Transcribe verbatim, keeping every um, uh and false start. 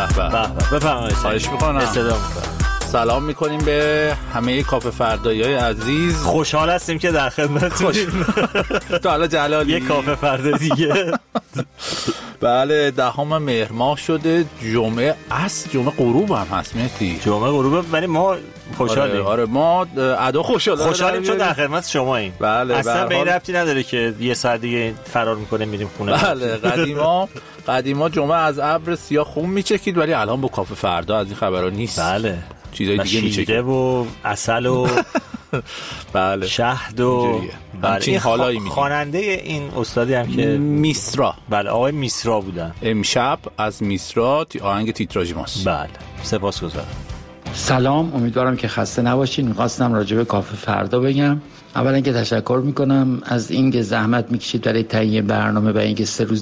به به بفرمایید. خواهش میکنم. استفاده میکنم. سلام میکنیم به همه کافه فردایی‌های عزیز. خوشحال هستیم که در خدمتتونیم. تو حالا جلالی یه کافه فردا دیگه. بله دهم مهر ماه شده، جمعه است، جمعه غروب هم هست مهدی. جمعه غروبه ولی ما خوشحالیم. آره, آره ما ادا خوشحالیم. خوشحالیم چون در خدمت شماییم. بله اصلا به این ربطی نداره که یه ساعت دیگه فرار میکنه میریم خونه. بله قدیما قدیما جمعه از ابر سیاه خون میچکید ولی الان با کافه فردا از این خبرا نیست. بله چیزای دیگه میچکید. شیره و عسل و بله شهد و بله این حالایی میگیم. خواننده این استادی هم که میسرا، بله آقای میسرا بودن. امشب از میسرا آهنگ تیتراژ ماست. بله سپاسگزارم. سلام، امیدوارم که خسته نباشین. می‌خواستم راجع به کافه فردا بگم. اولا که تشکر میکنم از اینکه زحمت میکشید برای تهیه برنامه و اینکه سه روز